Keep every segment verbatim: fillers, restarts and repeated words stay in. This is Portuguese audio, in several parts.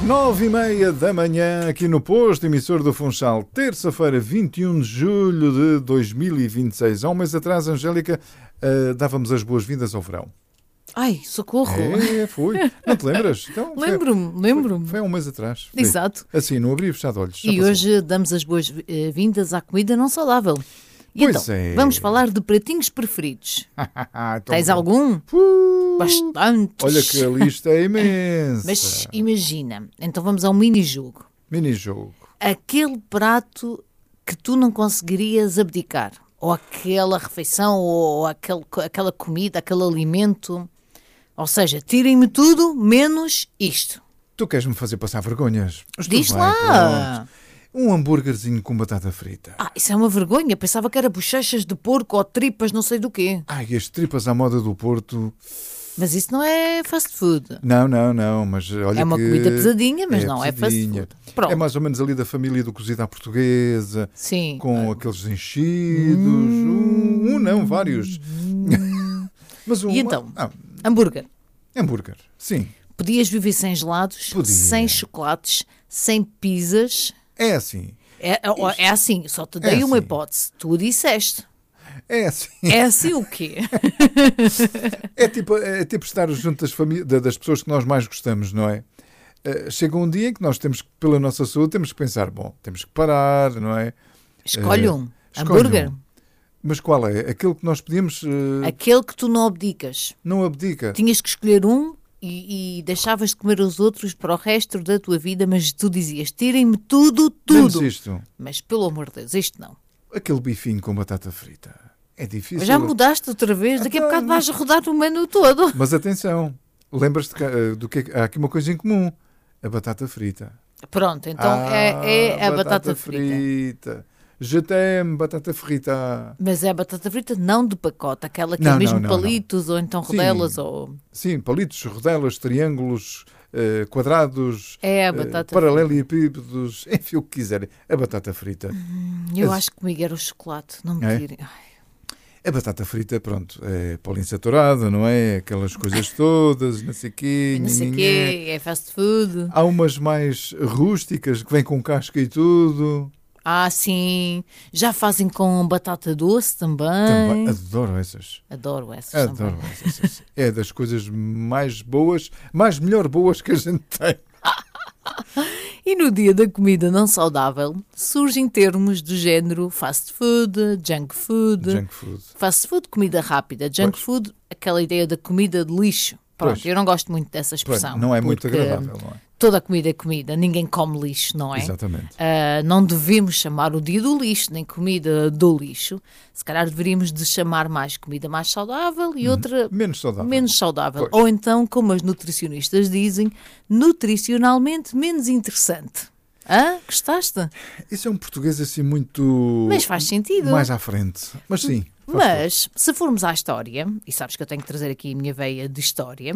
Nove e meia da manhã, aqui no posto emissor do Funchal, terça-feira, vinte e um de julho de dois mil e vinte e seis. Há um mês atrás, Angélica, uh, dávamos as boas-vindas ao verão. Ai, socorro! É, foi. Não te lembras? Então, lembro-me, lembro-me. Foi há um mês atrás. Foi. Exato. Assim, não abri e fechado olhos. E passou. Hoje damos as boas-vindas à comida não saudável. E pois então, é. Vamos falar de pratinhos preferidos. Tens bom. algum? Uh, Bastantes. Olha que a lista é imensa. Mas imagina, então vamos ao mini-jogo. Mini-jogo. Aquele prato que tu não conseguirias abdicar. Ou aquela refeição, ou aquele, aquela comida, aquele alimento. Ou seja, tirem-me tudo, menos isto. Tu queres-me fazer passar vergonhas? Mas Diz bem, lá! Pronto. Um hambúrguerzinho com batata frita. Ah, isso é uma vergonha. Pensava que era bochechas de porco ou tripas, não sei do quê. Ai, as tripas à moda do Porto. Mas isso não é fast food. Não, não, não. Mas olha é uma que comida pesadinha, mas é não pesadinha. é fast food. Pronto. É mais ou menos ali da família do cozido à portuguesa. Sim. Com ah. aqueles enchidos. Hum. Um, um não, vários. Hum. Mas um, e então? Ah, hambúrguer. Hambúrguer, sim. Podias viver sem gelados, Podia. sem chocolates, sem pizzas. É assim. É, é assim, só te dei é uma assim. hipótese. Tu disseste. É assim. É assim o quê? é, tipo, é tipo estar junto das, famí- das pessoas que nós mais gostamos, não é? Uh, chega um dia em que nós temos que, pela nossa saúde, temos que pensar, bom, temos que parar, não é? Escolhe uh, um. Escolhe Hambúrguer. Um. Mas qual é? Aquele que nós pedimos... Uh, Aquele que tu não abdicas. Não abdica. Tinhas que escolher um e, e deixavas de comer os outros para o resto da tua vida, mas tu dizias, tirem-me tudo, tudo. Menos isto. Mas, pelo amor de Deus, isto não. Aquele bifinho com batata frita. É difícil. Mas já mudaste outra vez, daqui a bocado vais rodar o menu todo. Mas atenção, lembras-te que, uh, do que há aqui uma coisa em comum. A batata frita. Pronto, então ah, é, é a batata, batata frita. frita. Je t'aime, batata frita. Mas é a batata frita não de pacote, aquela que não, é mesmo não, não, palitos não. ou então rodelas. Sim, ou... sim, palitos, rodelas, triângulos, uh, quadrados, é a batata uh, paralelepípedos, enfim, o que quiserem. A batata frita. Hum, eu As... acho que comigo era o chocolate, não me é? tirem. Ai. A batata frita, pronto, é poliinsaturada, não é? Aquelas coisas todas, não sei o quê. Não sei o quê, é fast food. Há umas mais rústicas que vêm com casca e tudo. Ah, sim. Já fazem com batata doce também. Também. Adoro essas. Adoro essas Adoro também. essas. É das coisas mais boas, mais melhor boas que a gente tem. E no dia da comida não saudável, surgem termos do género fast food, junk food. Junk food. Fast food, comida rápida. Junk pois. food, aquela ideia da comida de lixo. Pronto, pois. eu não gosto muito dessa expressão. Pois, não é muito agradável, não é? Toda a comida é comida, ninguém come lixo, não é? Exatamente. Uh, não devemos chamar o dia do lixo, nem comida do lixo. Se calhar deveríamos de chamar mais comida mais saudável e outra menos saudável. Menos saudável. Pois. Ou então, como as nutricionistas dizem, nutricionalmente menos interessante. Hã? Gostaste? Isso é um português assim muito... Mas faz sentido. Mais à frente. Mas sim. Mas, se formos à história, e sabes que eu tenho que trazer aqui a minha veia de história...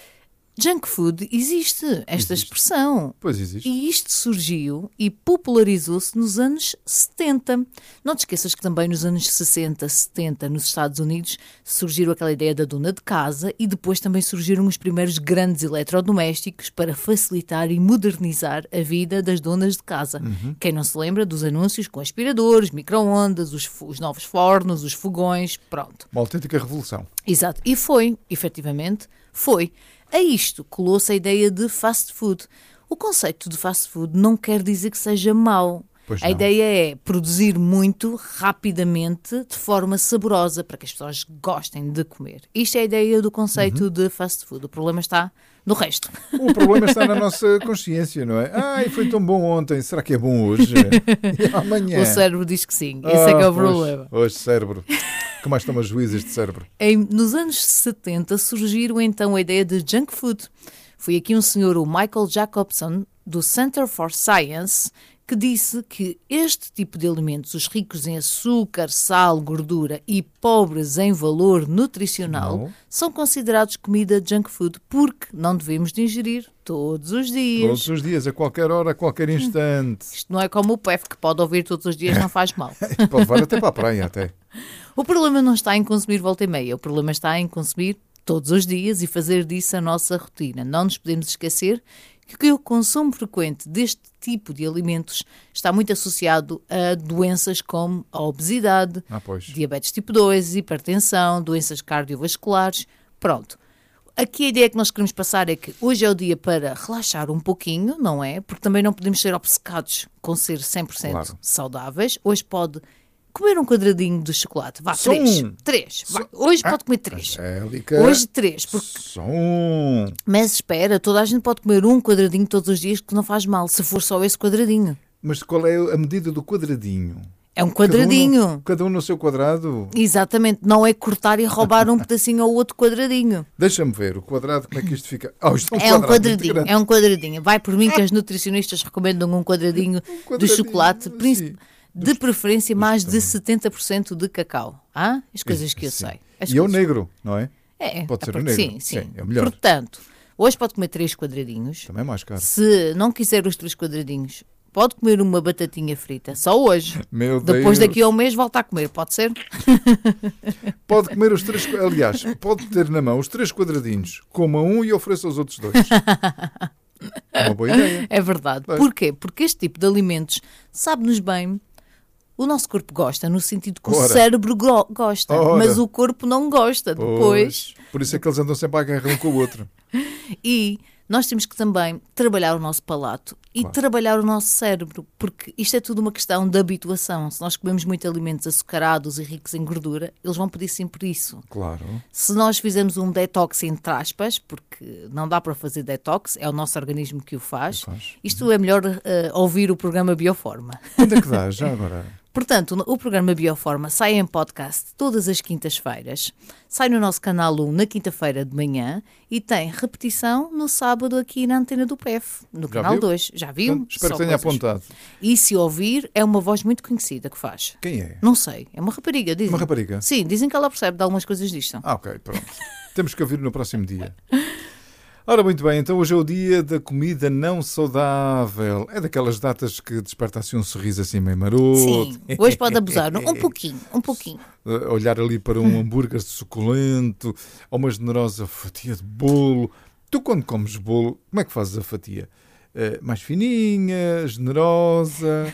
Junk food existe, esta existe. expressão. Pois existe. E isto surgiu e popularizou-se nos anos setenta. Não te esqueças que também nos anos sessenta, setenta, nos Estados Unidos, surgiu aquela ideia da dona de casa e depois também surgiram os primeiros grandes eletrodomésticos para facilitar e modernizar a vida das donas de casa. Uhum. Quem não se lembra dos anúncios com aspiradores, micro-ondas, os, os novos fornos, os fogões, pronto. Uma autêntica revolução. Exato. E foi, efetivamente, foi. A isto colou-se a ideia de fast food. O conceito de fast food não quer dizer que seja mau. Pois a não. ideia é produzir muito, rapidamente, de forma saborosa, para que as pessoas gostem de comer. Isto é a ideia do conceito uhum. de fast food. O problema está no resto. O problema está na nossa consciência, não é? Ai, foi tão bom ontem, será que é bom hoje? E amanhã? O cérebro diz que sim. Isso ah, é que é o pois, problema. Hoje, cérebro. Que mais toma juízes de cérebro? Em, nos anos setenta surgiram então a ideia de junk food. Foi aqui um senhor, o Michael Jacobson, do Center for Science, que disse que este tipo de alimentos, os ricos em açúcar, sal, gordura e pobres em valor nutricional, não. são considerados comida junk food porque não devemos de ingerir todos os dias. Todos os dias, a qualquer hora, a qualquer instante. Isto não é como o P E F, que pode ouvir todos os dias, não faz mal. Pode levar até para a praia, até. O problema não está em consumir volta e meia, o problema está em consumir todos os dias e fazer disso a nossa rotina. Não nos podemos esquecer que o consumo frequente deste tipo de alimentos está muito associado a doenças como a obesidade, Ah, pois. diabetes tipo dois, hipertensão, doenças cardiovasculares. Pronto. Aqui a ideia que nós queremos passar é que hoje é o dia para relaxar um pouquinho, não é? Porque também não podemos ser obcecados com ser cem por cento Claro. saudáveis. Hoje pode comer um quadradinho de chocolate. Vá, Só três. um. Três. Vá, hoje Ah, pode comer três. Angélica, Hoje três. Porque... só um. Mas espera, toda a gente pode comer um quadradinho todos os dias que não faz mal, se for só esse quadradinho. Mas qual é a medida do quadradinho? É um Cada um quadradinho. no- Cada um no seu quadrado? Exatamente. Não é cortar e roubar um pedacinho ao outro quadradinho. Deixa-me ver, o quadrado, como é que isto fica? Oh, isto é um É um quadrado muito quadradinho, grande. é um quadradinho. Vai por mim que as nutricionistas recomendam um quadradinho, de quadradinho, chocolate, princip- sim. de preferência mais de também. setenta por cento de cacau. Ah? As coisas que eu Sim. sei. As E é o coisas- negro, não é? É, Pode é ser o porque- negro. Sim, sim. Sim, é o melhor. Portanto, hoje pode comer três quadradinhos. Também é mais caro. Se não quiser os três quadradinhos, pode comer uma batatinha frita. Só hoje. Meu Depois Deus. daqui a um mês volta a comer. Pode ser? Pode comer os três, aliás, pode ter na mão os três quadradinhos, coma um e ofereça os outros dois. É uma boa ideia. É verdade. Pois. Porquê? Porque este tipo de alimentos sabe-nos bem. O nosso corpo gosta, no sentido que Ora. o cérebro go- gosta, Ora. mas o corpo não gosta depois. Pois, por isso é que eles andam sempre à guerra um com o outro. E nós temos que também trabalhar o nosso palato e Claro. trabalhar o nosso cérebro, porque isto é tudo uma questão de habituação. Se nós comemos muito alimentos açucarados e ricos em gordura, eles vão pedir sempre isso. Claro. Se nós fizermos um detox entre aspas, porque não dá para fazer detox, é o nosso organismo que o faz, Que faz. isto é melhor eh, ouvir o programa Bioforma. Onde é que dá, já agora? Portanto, o programa Bioforma sai em podcast todas as quintas-feiras, sai no nosso canal um na quinta-feira de manhã e tem repetição no sábado aqui na antena do P E F, no Já canal viu? dois. Já viu? Portanto, espero Só que tenha coisas. apontado. E se ouvir, é uma voz muito conhecida que faz. Quem é? Não sei, é uma rapariga, dizem. Uma rapariga? Sim, dizem que ela percebe de algumas coisas disto. Ah, ok, pronto. Temos que ouvir no próximo dia. Ora, muito bem, então hoje é o dia da comida não saudável. É daquelas datas que desperta assim um sorriso assim meio maroto. Sim, hoje pode abusar, um pouquinho, um pouquinho. Uh, olhar ali para um hambúrguer suculento ou uma generosa fatia de bolo. Tu, quando comes bolo, como é que fazes a fatia? Uh, mais fininha, generosa?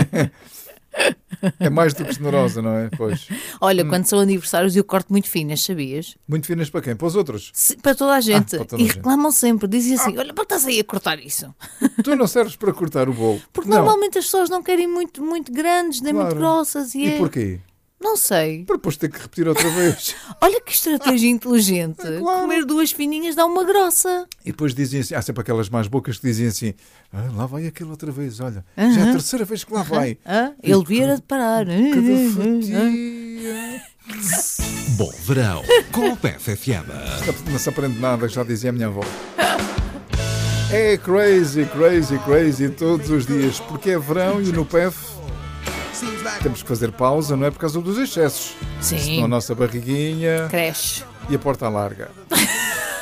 É mais do que generosa, não é? Pois. Olha, quando são aniversários eu corto muito finas, sabias? Muito finas para quem? Para os outros? Se- para toda a gente. para toda E a gente. reclamam sempre, dizem assim, olha, para que estás aí a cortar isso? Tu não serves para cortar o bolo. Porque não. normalmente as pessoas não querem muito, muito grandes, nem muito Claro. grossas. E, E é... porquê? Não sei. Para depois ter que repetir outra vez. Olha que estratégia inteligente. claro. Comer duas fininhas dá uma grossa. E depois dizem assim, há sempre aquelas mais bocas que dizem assim, ah, lá vai aquele outra vez, olha, já é a terceira vez que lá vai. Ah, ele devia de parar. Cada fatia. Bom verão com o P F F M. Não se aprende nada, já dizia a minha avó. É crazy, crazy, crazy todos os dias, porque é verão e no P F temos que fazer pausa, não é por causa dos excessos. Sim. Senão a nossa barriguinha Cresce. e a porta larga.